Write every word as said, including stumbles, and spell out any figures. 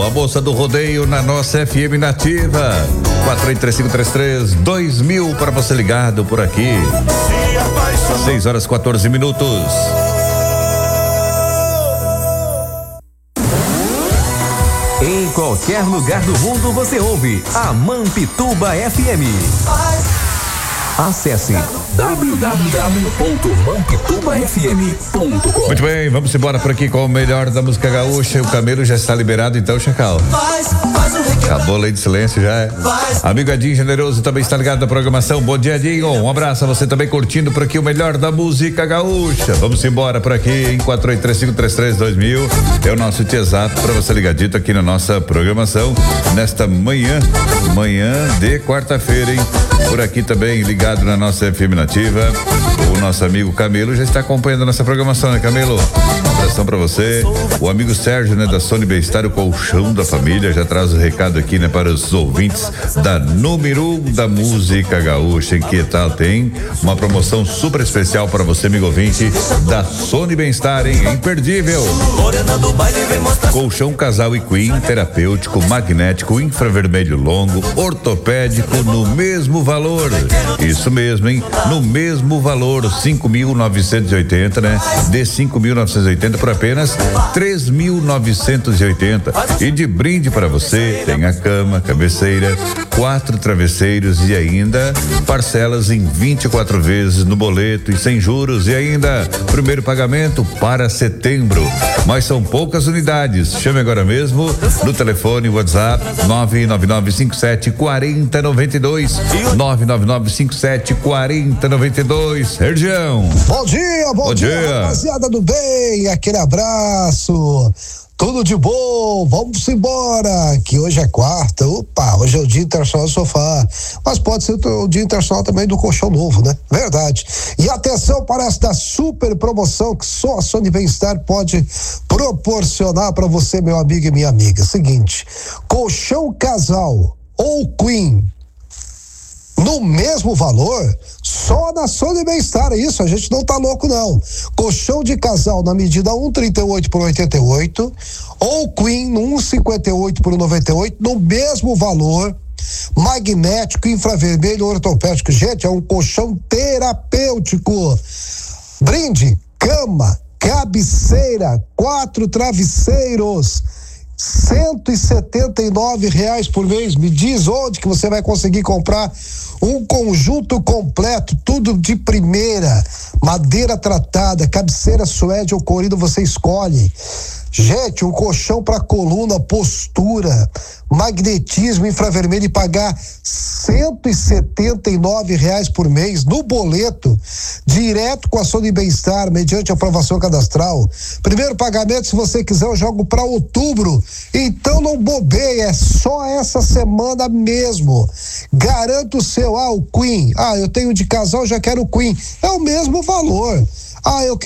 a moça do rodeio na nossa F M Nativa. quatro oito três cinco três três dois mil para você ligado por aqui. seis horas quatorze minutos. Em qualquer lugar do mundo você ouve a Mampituba F M. Acesse w w w ponto mampituba f m ponto com. Muito bem, vamos embora por aqui com o melhor da música gaúcha. O Camelo já está liberado, então, Chacal. Acabou a lei de silêncio já. É. Amigo Adinho Generoso também está ligado na programação. Bom dia, Adinho. Um abraço a você também curtindo por aqui o melhor da música gaúcha. Vamos embora por aqui em quatro oito três cinco três três dois mil. É o nosso tio exato para você ligadito aqui na nossa programação nesta manhã, manhã de quarta-feira, hein? Por aqui também ligado na nossa F M Nativa. O nosso amigo Camelo já está acompanhando a nossa programação, né, Camelo? Um abração pra você. O amigo Sérgio, né, da Sony Bem-Estar, o colchão da família, já traz o recado aqui, né, para os ouvintes da número um da música gaúcha. Que tal? Tem uma promoção super especial para você, amigo ouvinte, da Sony Bem-Estar, hein? É imperdível. Colchão casal e queen, terapêutico, magnético, infravermelho longo, ortopédico no mesmo valor. Isso mesmo, hein? No mesmo valor, cinco mil novecentos e oitenta, né? De cinco mil novecentos e oitenta por apenas três mil novecentos e oitenta. E de brinde para você tem a cama, cabeceira, quatro travesseiros e ainda parcelas em vinte e quatro vezes no boleto e sem juros e ainda primeiro pagamento para setembro. Mas são poucas unidades. Chame agora mesmo no telefone WhatsApp nove nove nove cinco sete quatro zero nove dois nove nove nove cinco sete quatro zero nove dois. Região. Bom dia, bom, bom dia, dia, rapaziada do bem, aquele abraço, tudo de bom, vamos embora, que hoje é quarta, opa, hoje é o Dia Internacional do Sofá, mas pode ser o Dia Internacional também do Colchão Novo, né? Verdade. E atenção para esta super promoção que só a Sony Bem-Estar pode proporcionar para você, meu amigo e minha amiga. Seguinte, colchão casal ou queen no mesmo valor, só na Sony Bem-Estar, é isso, a gente não tá louco não. Colchão de casal na medida um trinta e oito por oitenta e oito ou queen no um cinquenta e oito por noventa e oito, no mesmo valor, magnético, infravermelho, ortopédico. Gente, é um colchão terapêutico. Brinde, cama, cabeceira, quatro travesseiros, cento e setenta e nove reais por mês. Me diz onde que você vai conseguir comprar um conjunto completo, tudo de primeira, madeira tratada, cabeceira suede ou corino, você escolhe. Gente, um colchão para coluna, postura, magnetismo, infravermelho, e pagar cento e setenta e nove reais por mês no boleto, direto com a Sony Bem-Estar, mediante aprovação cadastral. Primeiro pagamento, se você quiser, eu jogo para outubro. Então não bobeia, é só essa semana mesmo. Garanto o seu. Ah, o Queen. Ah, eu tenho de casal, já quero o Queen. É o mesmo valor. Ah, eu quero